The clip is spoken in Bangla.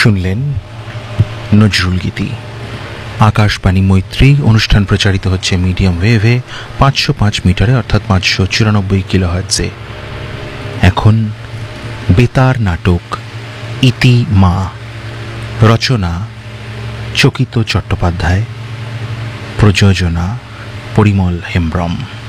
শুনলেন নজরুল গীতি। আকাশবাণী মৈত্রী অনুষ্ঠান প্রচারিত হচ্ছে মিডিয়াম ওয়েভে 505 মিটারে অর্থাৎ 594 কিলোহার্টজে। এখন বেতার নাটক ইতি মা, রচনা চকিত চট্টোপাধ্যায়, প্রযোজনা পরিমল হেমব্রম।